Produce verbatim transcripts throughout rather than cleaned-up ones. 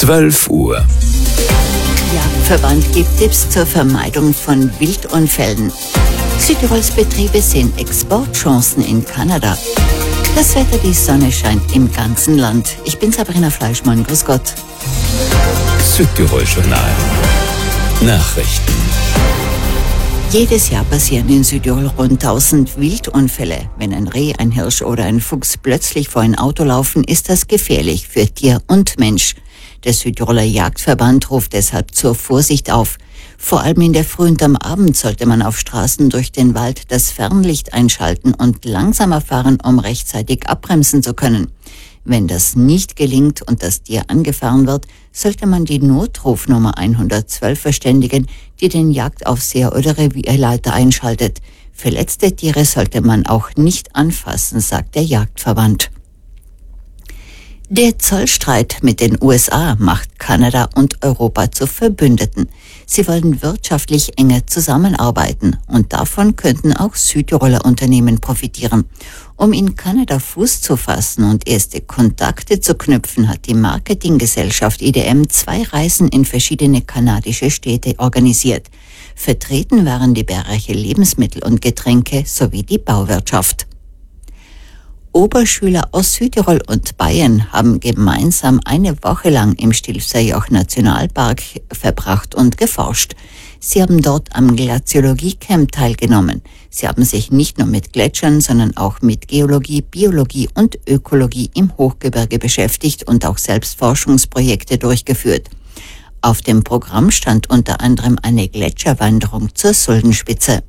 zwölf Uhr. Jagdverband gibt Tipps zur Vermeidung von Wildunfällen. Südtirols Betriebe sehen Exportchancen in Kanada. Das Wetter, die Sonne scheint im ganzen Land. Ich bin Sabrina Fleischmann, grüß Gott. Südtirol Journal. Nachrichten. Jedes Jahr passieren in Südtirol rund tausend Wildunfälle. Wenn ein Reh, ein Hirsch oder ein Fuchs plötzlich vor ein Auto laufen, ist das gefährlich für Tier und Mensch. Der Südtiroler Jagdverband ruft deshalb zur Vorsicht auf. Vor allem in der Früh und am Abend sollte man auf Straßen durch den Wald das Fernlicht einschalten und langsamer fahren, um rechtzeitig abbremsen zu können. Wenn das nicht gelingt und das Tier angefahren wird, sollte man die Notrufnummer hundertzwölf verständigen, die den Jagdaufseher oder Revierleiter einschaltet. Verletzte Tiere sollte man auch nicht anfassen, sagt der Jagdverband. Der Zollstreit mit den U S A macht Kanada und Europa zu Verbündeten. Sie wollen wirtschaftlich enger zusammenarbeiten und davon könnten auch Südtiroler Unternehmen profitieren. Um in Kanada Fuß zu fassen und erste Kontakte zu knüpfen, hat die Marketinggesellschaft I D M zwei Reisen in verschiedene kanadische Städte organisiert. Vertreten waren die Bereiche Lebensmittel und Getränke sowie die Bauwirtschaft. Oberschüler aus Südtirol und Bayern haben gemeinsam eine Woche lang im Stilfserjoch Nationalpark verbracht und geforscht. Sie haben dort am Glaziologie-Camp teilgenommen. Sie haben sich nicht nur mit Gletschern, sondern auch mit Geologie, Biologie und Ökologie im Hochgebirge beschäftigt und auch selbst Forschungsprojekte durchgeführt. Auf dem Programm stand unter anderem eine Gletscherwanderung zur Suldenspitze.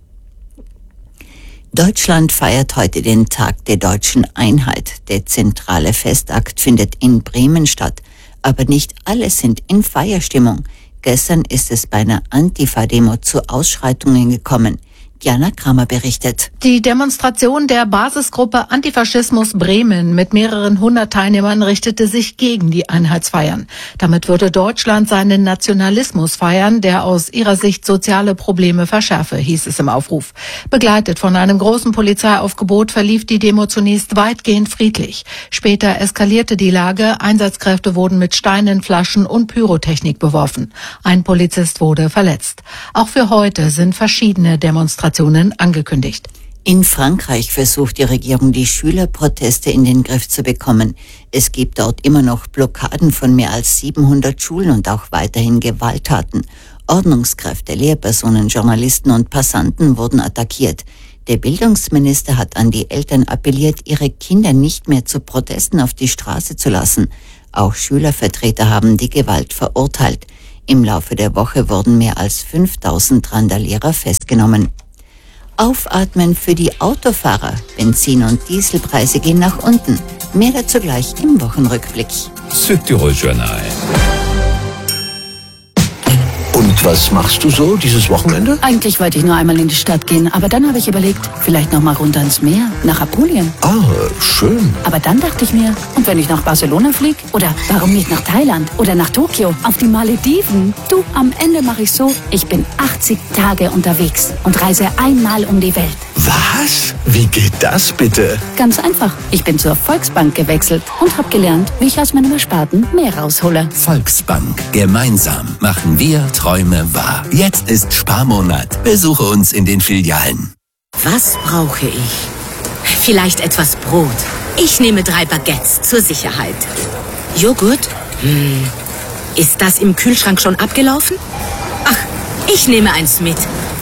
Deutschland feiert heute den Tag der deutschen Einheit. Der zentrale Festakt findet in Bremen statt. Aber nicht alle sind in Feierstimmung. Gestern ist es bei einer Antifa-Demo zu Ausschreitungen gekommen. Diana Kramer berichtet. Die Demonstration der Basisgruppe Antifaschismus Bremen mit mehreren hundert Teilnehmern richtete sich gegen die Einheitsfeiern. Damit würde Deutschland seinen Nationalismus feiern, der aus ihrer Sicht soziale Probleme verschärfe, hieß es im Aufruf. Begleitet von einem großen Polizeiaufgebot verlief die Demo zunächst weitgehend friedlich. Später eskalierte die Lage, Einsatzkräfte wurden mit Steinen, Flaschen und Pyrotechnik beworfen. Ein Polizist wurde verletzt. Auch für heute sind verschiedene Demonstrationen angekündigt. In Frankreich versucht die Regierung, die Schülerproteste in den Griff zu bekommen. Es gibt dort immer noch Blockaden von mehr als siebenhundert Schulen und auch weiterhin Gewalttaten. Ordnungskräfte, Lehrpersonen, Journalisten und Passanten wurden attackiert. Der Bildungsminister hat an die Eltern appelliert, ihre Kinder nicht mehr zu Protesten auf die Straße zu lassen. Auch Schülervertreter haben die Gewalt verurteilt. Im Laufe der Woche wurden mehr als fünftausend Randalierer festgenommen. Aufatmen für die Autofahrer. Benzin- und Dieselpreise gehen nach unten. Mehr dazu gleich im Wochenrückblick. Südtirol Journal. Und was machst du so dieses Wochenende? Eigentlich wollte ich nur einmal in die Stadt gehen, aber dann habe ich überlegt, vielleicht noch mal runter ins Meer, nach Apulien. Ah, schön. Aber dann dachte ich mir, und wenn ich nach Barcelona fliege? Oder warum nicht nach Thailand? Oder nach Tokio? Auf die Malediven? Du, am Ende mache ich so, ich bin achtzig Tage unterwegs und reise einmal um die Welt. Was? Wie geht das bitte? Ganz einfach. Ich bin zur Volksbank gewechselt und habe gelernt, wie ich aus meinem Ersparten mehr raushole. Volksbank. Gemeinsam machen wir Träume wahr. Jetzt ist Sparmonat. Besuche uns in den Filialen. Was brauche ich? Vielleicht etwas Brot. Ich nehme drei Baguettes zur Sicherheit. Joghurt? Hm. Ist das im Kühlschrank schon abgelaufen? Ach, ich nehme eins mit.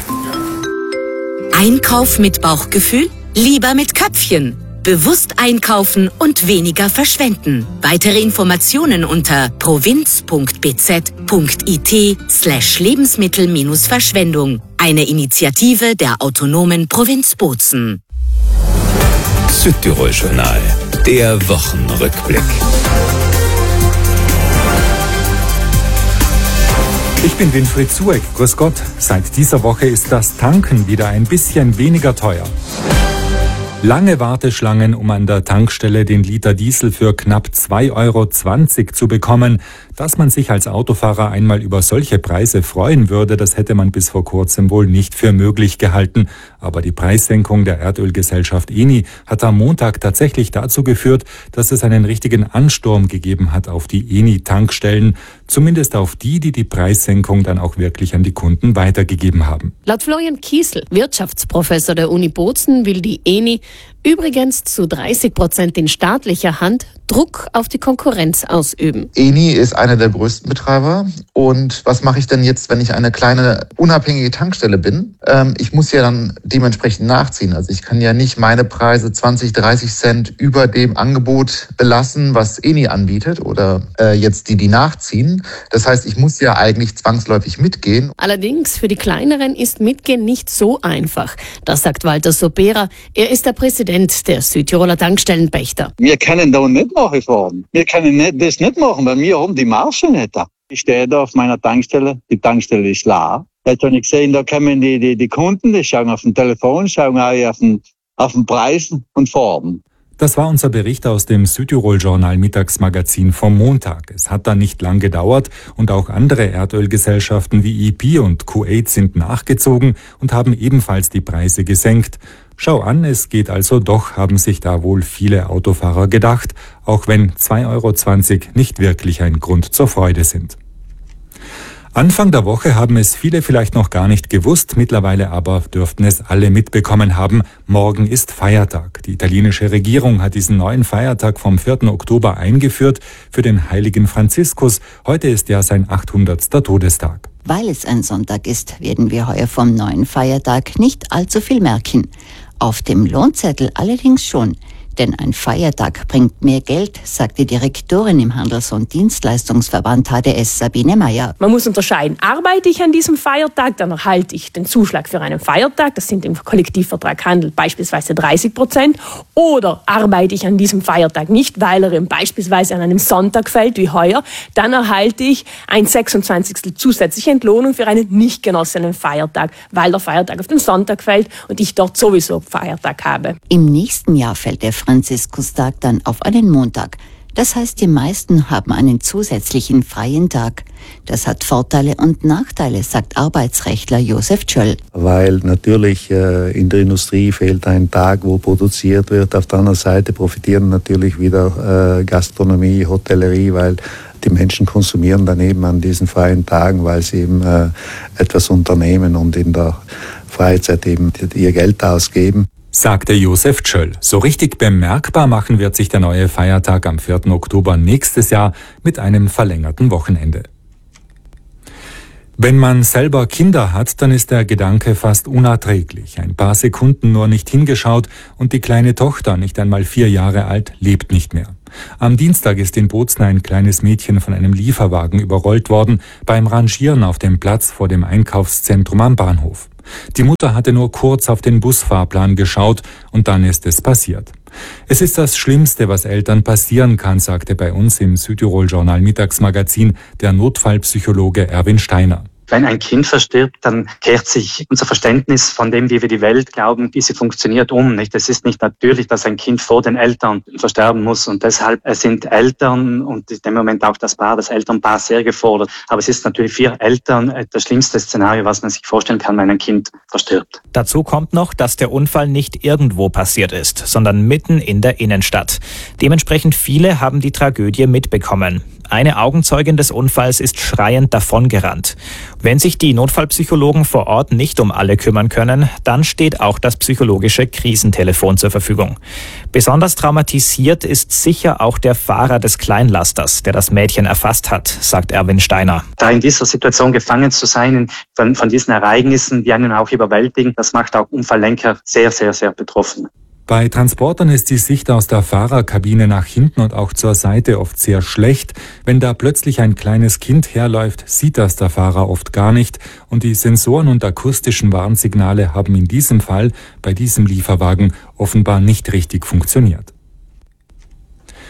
Einkauf mit Bauchgefühl? Lieber mit Köpfchen. Bewusst einkaufen und weniger verschwenden. Weitere Informationen unter provinz.bz.it slash Lebensmittel-Verschwendung. Eine Initiative der autonomen Provinz Bozen. Südtirol Journal. Der Wochenrückblick. Ich bin Winfried Zueck, grüß Gott. Seit dieser Woche ist das Tanken wieder ein bisschen weniger teuer. Lange Warteschlangen, um an der Tankstelle den Liter Diesel für knapp zwei Euro zwanzig zu bekommen. Dass man sich als Autofahrer einmal über solche Preise freuen würde, das hätte man bis vor kurzem wohl nicht für möglich gehalten. Aber die Preissenkung der Erdölgesellschaft Eni hat am Montag tatsächlich dazu geführt, dass es einen richtigen Ansturm gegeben hat auf die Eni-Tankstellen. Zumindest auf die, die die Preissenkung dann auch wirklich an die Kunden weitergegeben haben. Laut Florian Kiesel, Wirtschaftsprofessor der Uni Bozen, will die Eni übrigens zu dreißig Prozent in staatlicher Hand Druck auf die Konkurrenz ausüben. Eni ist einer der größten Betreiber. Und was mache ich denn jetzt, wenn ich eine kleine unabhängige Tankstelle bin? Ähm, ich muss ja dann dementsprechend nachziehen. Also ich kann ja nicht meine Preise zwanzig, dreißig Cent über dem Angebot belassen, was Eni anbietet oder äh, jetzt die, die nachziehen. Das heißt, ich muss ja eigentlich zwangsläufig mitgehen. Allerdings für die Kleineren ist Mitgehen nicht so einfach. Das sagt Walter Sobera. Er ist der Präsident der Südtiroler Tankstellenpächter. Wir können da nicht nachfahren. Wir können nicht, das nicht machen, weil wir haben die Marge nicht. Ich stehe da auf meiner Tankstelle, die Tankstelle ist leer. Jetzt habe ich gesehen, da kommen die, die, die Kunden, die schauen auf dem Telefon, schauen auch auf den, auf den Preis und fahren. Das war unser Bericht aus dem Südtirol-Journal Mittagsmagazin vom Montag. Es hat dann nicht lang gedauert und auch andere Erdölgesellschaften wie E P und Kuwait sind nachgezogen und haben ebenfalls die Preise gesenkt. Schau an, es geht also doch, haben sich da wohl viele Autofahrer gedacht, auch wenn zwei Euro zwanzig nicht wirklich ein Grund zur Freude sind. Anfang der Woche haben es viele vielleicht noch gar nicht gewusst, mittlerweile aber dürften es alle mitbekommen haben. Morgen ist Feiertag. Die italienische Regierung hat diesen neuen Feiertag vom vierten Oktober eingeführt für den heiligen Franziskus. Heute ist ja sein achthundertster Todestag. Weil es ein Sonntag ist, werden wir heuer vom neuen Feiertag nicht allzu viel merken. Auf dem Lohnzettel allerdings schon. Denn ein Feiertag bringt mehr Geld, sagt die Direktorin im Handels- und Dienstleistungsverband H D S, Sabine Meyer. Man muss unterscheiden, arbeite ich an diesem Feiertag, dann erhalte ich den Zuschlag für einen Feiertag, das sind im Kollektivvertrag Handel beispielsweise dreißig Prozent, oder arbeite ich an diesem Feiertag nicht, weil er beispielsweise an einem Sonntag fällt, wie heuer, dann erhalte ich ein sechsundzwanzigstel zusätzliche Entlohnung für einen nicht genossenen Feiertag, weil der Feiertag auf den Sonntag fällt und ich dort sowieso Feiertag habe. Im nächsten Jahr fällt der Franziskus-Tag dann auf einen Montag. Das heißt, die meisten haben einen zusätzlichen freien Tag. Das hat Vorteile und Nachteile, sagt Arbeitsrechtler Josef Tschöll. Weil natürlich äh, in der Industrie fehlt ein Tag, wo produziert wird. Auf der anderen Seite profitieren natürlich wieder äh, Gastronomie, Hotellerie, weil die Menschen konsumieren dann eben an diesen freien Tagen, weil sie eben äh, etwas unternehmen und in der Freizeit eben ihr Geld ausgeben. Sagte Josef Tschöll. So richtig bemerkbar machen wird sich der neue Feiertag am vierten Oktober nächstes Jahr mit einem verlängerten Wochenende. Wenn man selber Kinder hat, dann ist der Gedanke fast unerträglich. Ein paar Sekunden nur nicht hingeschaut und die kleine Tochter, nicht einmal vier Jahre alt, lebt nicht mehr. Am Dienstag ist in Bozen ein kleines Mädchen von einem Lieferwagen überrollt worden, beim Rangieren auf dem Platz vor dem Einkaufszentrum am Bahnhof. Die Mutter hatte nur kurz auf den Busfahrplan geschaut und dann ist es passiert. Es ist das Schlimmste, was Eltern passieren kann, sagte bei uns im Südtirol-Journal Mittagsmagazin der Notfallpsychologe Erwin Steiner. Wenn ein Kind verstirbt, dann kehrt sich unser Verständnis von dem, wie wir die Welt glauben, wie sie funktioniert, um. Nicht? Es ist nicht natürlich, dass ein Kind vor den Eltern versterben muss und deshalb sind Eltern und in dem Moment auch das Paar, das Elternpaar sehr gefordert. Aber es ist natürlich für Eltern das schlimmste Szenario, was man sich vorstellen kann, wenn ein Kind verstirbt. Dazu kommt noch, dass der Unfall nicht irgendwo passiert ist, sondern mitten in der Innenstadt. Dementsprechend viele haben die Tragödie mitbekommen. Eine Augenzeugin des Unfalls ist schreiend davongerannt. Wenn sich die Notfallpsychologen vor Ort nicht um alle kümmern können, dann steht auch das psychologische Krisentelefon zur Verfügung. Besonders traumatisiert ist sicher auch der Fahrer des Kleinlasters, der das Mädchen erfasst hat, sagt Erwin Steiner. Da in dieser Situation gefangen zu sein, von, von diesen Ereignissen, die einen auch überwältigen, das macht auch Unfalllenker sehr, sehr, sehr betroffen. Bei Transportern ist die Sicht aus der Fahrerkabine nach hinten und auch zur Seite oft sehr schlecht. Wenn da plötzlich ein kleines Kind herläuft, sieht das der Fahrer oft gar nicht. Und die Sensoren und akustischen Warnsignale haben in diesem Fall, bei diesem Lieferwagen, offenbar nicht richtig funktioniert.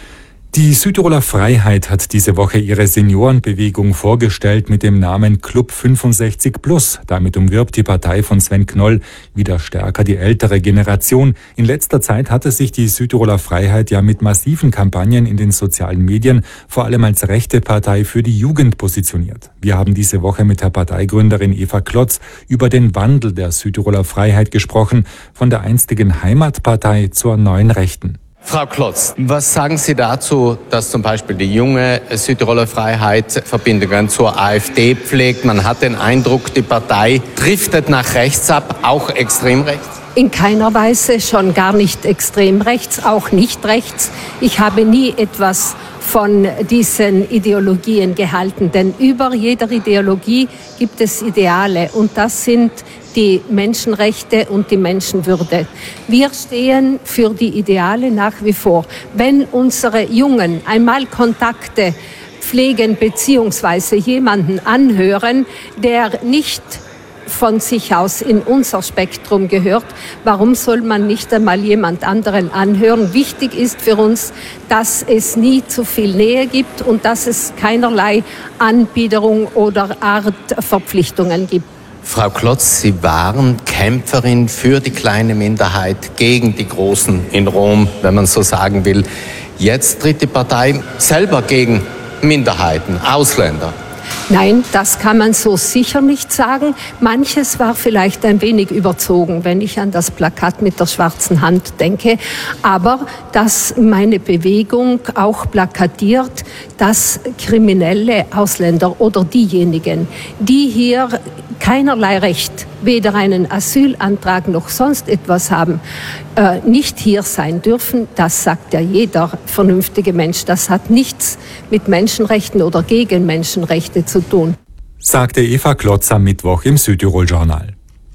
Die Südtiroler Freiheit hat diese Woche ihre Seniorenbewegung vorgestellt mit dem Namen Club fünfundsechzig plus. Damit umwirbt die Partei von Sven Knoll wieder stärker die ältere Generation. In letzter Zeit hatte sich die Südtiroler Freiheit ja mit massiven Kampagnen in den sozialen Medien vor allem als rechte Partei für die Jugend positioniert. Wir haben diese Woche mit der Parteigründerin Eva Klotz über den Wandel der Südtiroler Freiheit gesprochen, von der einstigen Heimatpartei zur neuen Rechten. Frau Klotz, was sagen Sie dazu, dass zum Beispiel die junge Südtiroler Freiheit Verbindungen zur AfD pflegt? Man hat den Eindruck, die Partei driftet nach rechts ab, auch extrem rechts. In keiner Weise, schon gar nicht extrem rechts, auch nicht rechts. Ich habe nie etwas von diesen Ideologien gehalten, denn über jeder Ideologie gibt es Ideale und das sind die Menschenrechte und die Menschenwürde. Wir stehen für die Ideale nach wie vor. Wenn unsere Jungen einmal Kontakte pflegen bzw. jemanden anhören, der nicht von sich aus in unser Spektrum gehört, warum soll man nicht einmal jemand anderen anhören? Wichtig ist für uns, dass es nie zu viel Nähe gibt und dass es keinerlei Anbiederung oder Art Verpflichtungen gibt. Frau Klotz, Sie waren Kämpferin für die kleine Minderheit gegen die Großen in Rom, wenn man so sagen will. Jetzt tritt die Partei selber gegen Minderheiten, Ausländer. Nein, das kann man so sicher nicht sagen. Manches war vielleicht ein wenig überzogen, wenn ich an das Plakat mit der schwarzen Hand denke. Aber dass meine Bewegung auch plakatiert, dass kriminelle Ausländer oder diejenigen, die hier keinerlei Recht, weder einen Asylantrag noch sonst etwas haben, äh, nicht hier sein dürfen, das sagt ja jeder vernünftige Mensch. Das hat nichts mit Menschenrechten oder gegen Menschenrechte zu tun. Sagte Eva Klotz am Mittwoch im Südtirol-Journal.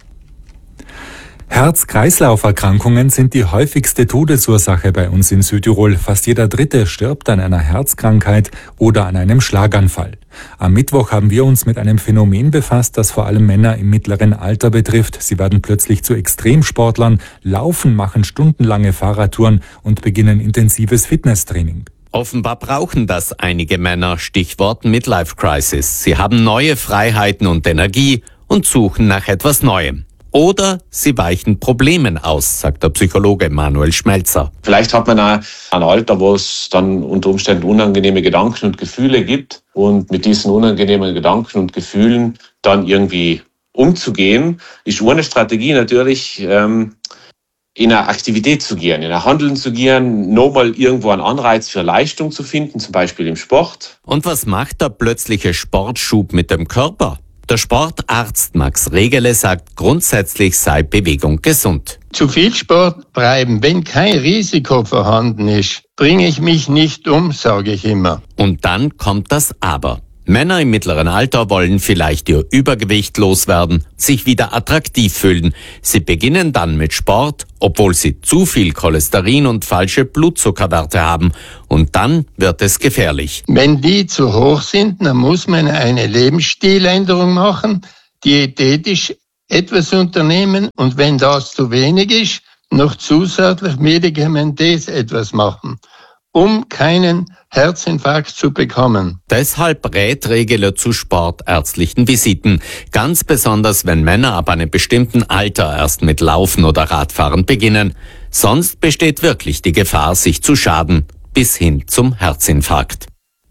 Herz-Kreislauf-Erkrankungen sind die häufigste Todesursache bei uns in Südtirol. Fast jeder Dritte stirbt an einer Herzkrankheit oder an einem Schlaganfall. Am Mittwoch haben wir uns mit einem Phänomen befasst, das vor allem Männer im mittleren Alter betrifft. Sie werden plötzlich zu Extremsportlern, laufen, machen stundenlange Fahrradtouren und beginnen intensives Fitnesstraining. Offenbar brauchen das einige Männer, Stichwort Midlife Crisis. Sie haben neue Freiheiten und Energie und suchen nach etwas Neuem. Oder sie weichen Problemen aus, sagt der Psychologe Manuel Schmelzer. Vielleicht hat man auch ein Alter, wo es dann unter Umständen unangenehme Gedanken und Gefühle gibt. Und mit diesen unangenehmen Gedanken und Gefühlen dann irgendwie umzugehen, ist eine Strategie natürlich, ähm, in eine Aktivität zu gehen, in ein Handeln zu gehen, nochmal irgendwo einen Anreiz für Leistung zu finden, zum Beispiel im Sport. Und was macht der plötzliche Sportschub mit dem Körper? Der Sportarzt Max Regele sagt, grundsätzlich sei Bewegung gesund. Zu viel Sport treiben, wenn kein Risiko vorhanden ist, bringe ich mich nicht um, sage ich immer. Und dann kommt das Aber. Männer im mittleren Alter wollen vielleicht ihr Übergewicht loswerden, sich wieder attraktiv fühlen. Sie beginnen dann mit Sport, obwohl sie zu viel Cholesterin und falsche Blutzuckerwerte haben. Und dann wird es gefährlich. Wenn die zu hoch sind, dann muss man eine Lebensstiländerung machen, diätetisch etwas unternehmen und wenn das zu wenig ist, noch zusätzlich medikamentös etwas machen, um keinen Herzinfarkt zu bekommen. Deshalb rät Regele zu sportärztlichen Visiten. Ganz besonders, wenn Männer ab einem bestimmten Alter erst mit Laufen oder Radfahren beginnen. Sonst besteht wirklich die Gefahr, sich zu schaden, bis hin zum Herzinfarkt.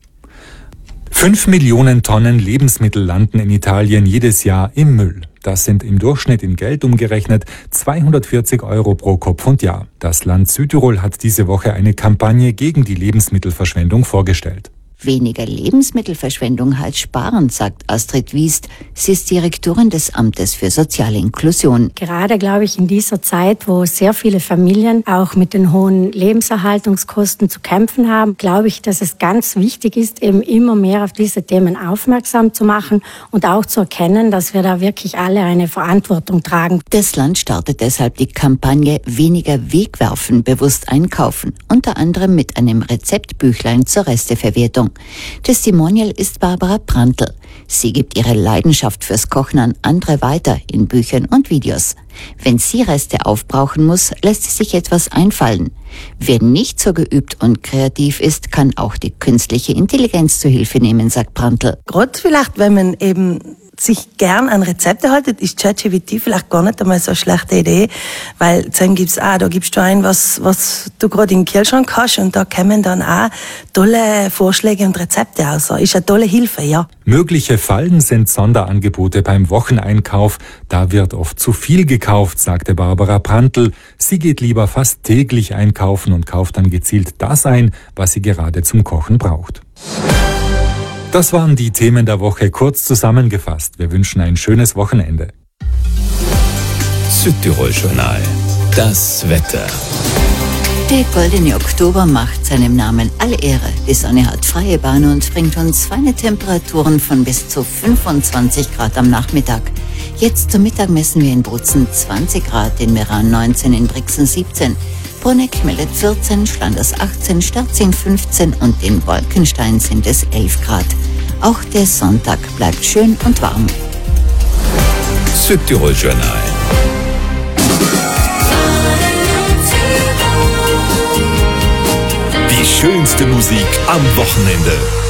Fünf Millionen Tonnen Lebensmittel landen in Italien jedes Jahr im Müll. Das sind im Durchschnitt in Geld umgerechnet zweihundertvierzig Euro pro Kopf und Jahr. Das Land Südtirol hat diese Woche eine Kampagne gegen die Lebensmittelverschwendung vorgestellt. Weniger Lebensmittelverschwendung als Sparen, sagt Astrid Wiest. Sie ist Direktorin des Amtes für soziale Inklusion. Gerade, glaube ich, in dieser Zeit, wo sehr viele Familien auch mit den hohen Lebenserhaltungskosten zu kämpfen haben, glaube ich, dass es ganz wichtig ist, eben immer mehr auf diese Themen aufmerksam zu machen und auch zu erkennen, dass wir da wirklich alle eine Verantwortung tragen. Das Land startet deshalb die Kampagne Weniger wegwerfen, bewusst einkaufen, unter anderem mit einem Rezeptbüchlein zur Resteverwertung. Testimonial ist Barbara Prantl. Sie gibt ihre Leidenschaft fürs Kochen an andere weiter in Büchern und Videos. Wenn sie Reste aufbrauchen muss, lässt sie sich etwas einfallen. Wer nicht so geübt und kreativ ist, kann auch die künstliche Intelligenz zu Hilfe nehmen, sagt Brandl. Gerade vielleicht, wenn man eben sich gern an Rezepte haltet, ist ChatGPT vielleicht gar nicht einmal so eine schlechte Idee, weil dann gibt's auch, da gibst du ein, was, was du gerade im Kühlschrank hast und da kommen dann auch tolle Vorschläge und Rezepte raus. Ist eine tolle Hilfe, ja. Mögliche Fallen sind Sonderangebote beim Wocheneinkauf. Da wird oft zu viel gekauft, sagte Barbara Brandl. Sie geht lieber fast täglich einkaufen und kauft dann gezielt das ein, was sie gerade zum Kochen braucht. Das waren die Themen der Woche kurz zusammengefasst. Wir wünschen ein schönes Wochenende. Südtirol Journal. Das Wetter. Der goldene Oktober macht seinem Namen alle Ehre. Die Sonne hat freie Bahn und bringt uns feine Temperaturen von bis zu fünfundzwanzig Grad am Nachmittag. Jetzt zum Mittag messen wir in Brutzen zwanzig Grad, in Meran neunzehn, in Brixen siebzehn. Bruneck meldet vierzehn, Schlanders achtzehn, Sterzing fünfzehn und in Wolkenstein sind es elf Grad. Auch der Sonntag bleibt schön und warm. Südtirol Journal. Die schönste Musik am Wochenende.